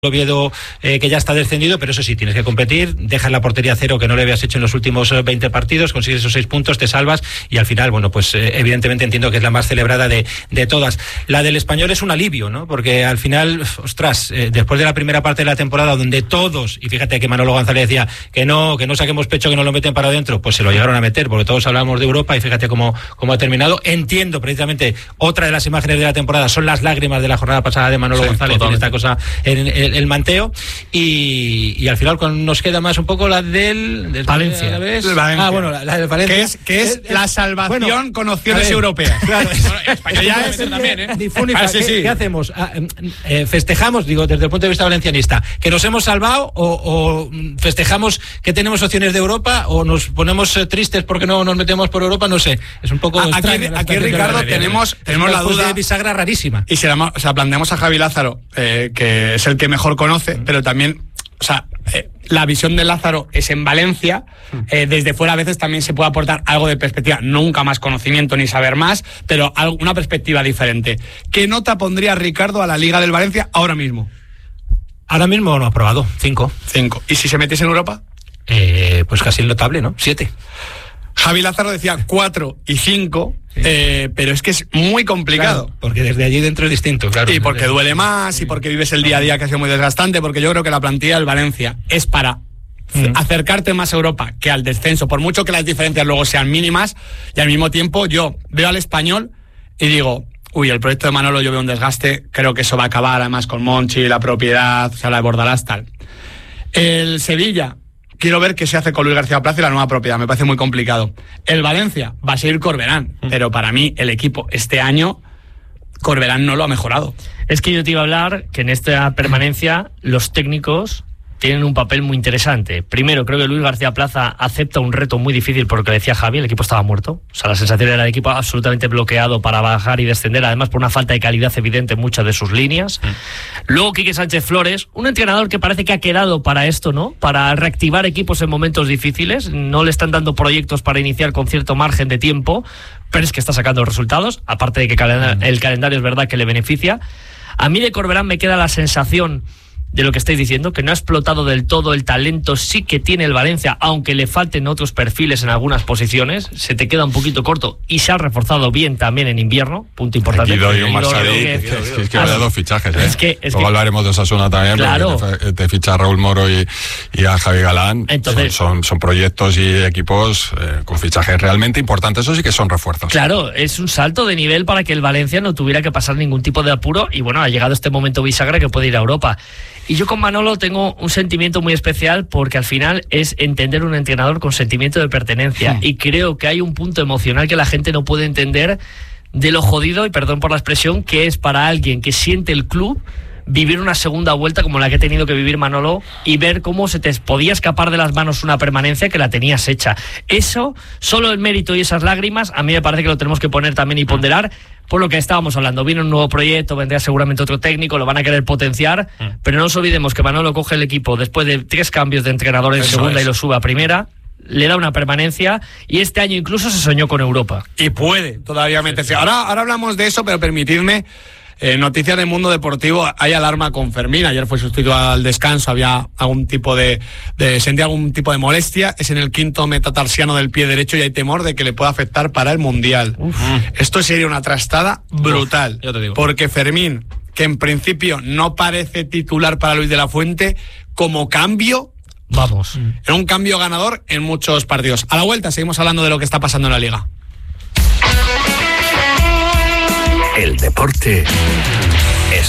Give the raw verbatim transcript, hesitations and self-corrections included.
Oviedo, eh, que ya está descendido, pero eso sí, tienes que competir, dejas la portería cero que no le habías hecho en los últimos veinte partidos, consigues esos seis puntos, te salvas y al final, bueno, pues eh, evidentemente entiendo que es la más celebrada de, de todas. La del Español es un alivio, ¿no? Porque al final, ostras, eh, después de la primera parte de la temporada donde todos, y fíjate que Manolo González decía que no, que no saquemos pecho, que no lo meten para adentro, pues se lo llegaron a meter, porque todos hablábamos de Europa y fíjate cómo, cómo ha terminado. Entiendo precisamente, otra de las imágenes de la temporada son las lágrimas de la jornada pasada de Manolo sí, González en esta cosa, en, en el manteo, y, y al final con, nos queda más un poco la del, del Valencia. Valencia. Ah, bueno, la, la del Valencia. Que es, que es, es la salvación bueno, con opciones ver, europeas. Claro, España ya es también, ¿eh? Difúnica, ah, sí, ¿qué, sí. ¿qué hacemos? Ah, eh, ¿Festejamos, digo, desde el punto de vista valencianista, que nos hemos salvado o, o festejamos que tenemos opciones de Europa o nos ponemos eh, tristes porque no nos metemos por Europa? No sé, es un poco ah, extraño. Aquí, aquí Ricardo, tenemos, tenemos la duda de bisagra rarísima. Y se la, o sea, planteamos a Javi Lázaro, eh, que es el que mejor conoce, mm. pero también, o sea, eh, la visión de Lázaro es en Valencia. Eh, desde fuera a veces también se puede aportar algo de perspectiva, nunca más conocimiento ni saber más, pero algo, una perspectiva diferente. ¿Qué nota pondría Ricardo a la Liga del Valencia ahora mismo? Ahora mismo no ha probado, cinco. Cinco. ¿Y si se metiese en Europa? Eh, pues casi el notable, ¿no? Siete. Javi Lázaro decía cuatro y cinco, sí. eh, pero es que es muy complicado. Claro, porque desde allí dentro es distinto, claro. Y porque duele más, sí. y porque vives el día a día que ha sido muy desgastante, porque yo creo que la plantilla del Valencia es para mm. acercarte más a Europa que al descenso, por mucho que las diferencias luego sean mínimas, y al mismo tiempo yo veo al Español y digo, uy, el proyecto de Manolo yo veo un desgaste, creo que eso va a acabar además con Monchi, la propiedad, o sea, la de Bordalás, tal. El Sevilla, quiero ver qué se hace con Luis García Plaza y la nueva propiedad, me parece muy complicado. El Valencia va a seguir Corberán, mm. pero para mí el equipo este año, Corberán no lo ha mejorado. Es que yo te iba a hablar que en esta permanencia los técnicos tienen un papel muy interesante. Primero, creo que Luis García Plaza acepta un reto muy difícil por lo que decía Javi, el equipo estaba muerto. O sea, la sensación era el equipo absolutamente bloqueado para bajar y descender, además por una falta de calidad evidente en muchas de sus líneas. Mm. Luego, Quique Sánchez Flores, un entrenador que parece que ha quedado para esto, ¿no? Para reactivar equipos en momentos difíciles. No le están dando proyectos para iniciar con cierto margen de tiempo, pero es que está sacando resultados, aparte de que mm. el calendario es verdad que le beneficia. A mí de Corberán me queda la sensación de lo que estáis diciendo, que no ha explotado del todo el talento, sí que tiene el Valencia, aunque le falten otros perfiles en algunas posiciones, se te queda un poquito corto y se ha reforzado bien también en invierno, punto importante. Aquí doy un Marsadí, es que, es que vaya dos fichajes, ¿eh? Es que, es Luego que, hablaremos de Osasuna también, claro, porque te, te ficha a Raúl Moro y, y a Javi Galán. Entonces, son, son, son proyectos y equipos eh, con fichajes realmente importantes, eso sí que son refuerzos. Claro, es un salto de nivel para que el Valencia no tuviera que pasar ningún tipo de apuro y bueno, ha llegado este momento bisagra que puede ir a Europa. Y yo con Manolo tengo un sentimiento muy especial porque al final es entender un entrenador con sentimiento de pertenencia. Sí. Y creo que hay un punto emocional que la gente no puede entender de lo jodido, y perdón por la expresión, que es para alguien que siente el club vivir una segunda vuelta como la que ha tenido que vivir Manolo y ver cómo se te podía escapar de las manos una permanencia que la tenías hecha. Eso, solo el mérito y esas lágrimas, a mí me parece que lo tenemos que poner también y ponderar por lo que estábamos hablando. Viene un nuevo proyecto, vendrá seguramente otro técnico, lo van a querer potenciar, mm. pero no nos olvidemos que Manolo coge el equipo después de tres cambios de entrenador en Eso segunda es. y lo sube a primera, le da una permanencia y este año incluso se soñó con Europa. Y puede todavía meterse. Ahora, ahora hablamos de eso, pero permitidme, eh, noticias del mundo deportivo, hay alarma con Fermín, ayer fue sustituido al descanso, había algún tipo de, de sentía algún tipo de molestia, es en el quinto metatarsiano del pie derecho y hay temor de que le pueda afectar para el Mundial. Uf. Esto sería una trastada brutal, Uf, yo te digo. Porque Fermín, que en principio no parece titular para Luis de la Fuente, como cambio, vamos, era un cambio ganador en muchos partidos. A la vuelta seguimos hablando de lo que está pasando en la Liga. El deporte